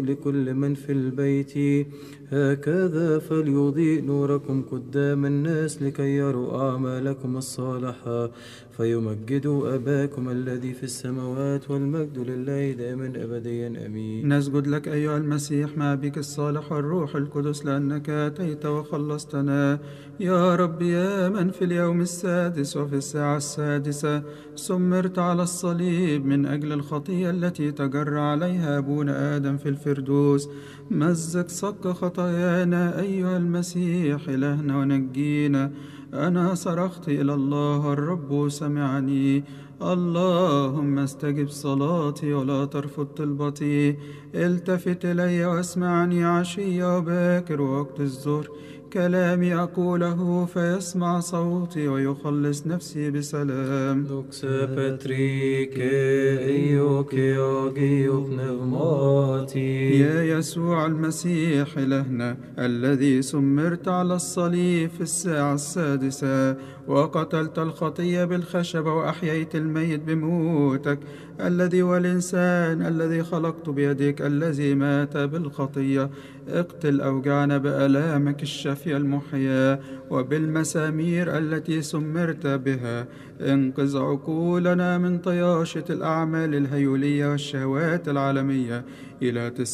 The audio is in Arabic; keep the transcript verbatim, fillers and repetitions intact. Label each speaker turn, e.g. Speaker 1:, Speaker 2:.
Speaker 1: لكل من في البيت. هكذا فليضيء نوركم قدام الناس لكي يروا أعمالكم الصالحة فيمجدوا أباكم الذي في السماوات. والمجد لله دائما أبديا آمين.
Speaker 2: نسجد لك أيها المسيح مع بك الصالح والروح القدس لأنك أتيت وخلصتنا يا رب، يا من في اليوم السادس وفي الساعة السادسة سمرت على الصليب من أجل الخطية التي تجرى عليها أبونا آدم في الفردوس. مزق صك خطايانا أيها المسيح إلهنا ونجينا. أنا صرخت إلى الله الرب سمعني، اللهم استجب صلاتي ولا ترفض طلبتي. التفت إلي واسمعني عشية وباكر ووقت الظهر، كلامي أقوله فيسمع صوتي ويخلص نفسي بسلام.
Speaker 1: Doxa Patrike Ioke Agio Pneumati.
Speaker 2: يا يسوع المسيح إلهنا الذي سمرت على الصليب في الساعة السادسة وقتلت الخطية بالخشبة وأحييت الميت بموتك، الذي والإنسان الذي خلقت بيدك الذي مات بالخطية، اقتل أوجعنا بآلامك الشافية المحياة وبالمسامير التي سمرت بها. انقذ عقولنا من طياشة الأعمال الهيولية والشهوات العالمية إلى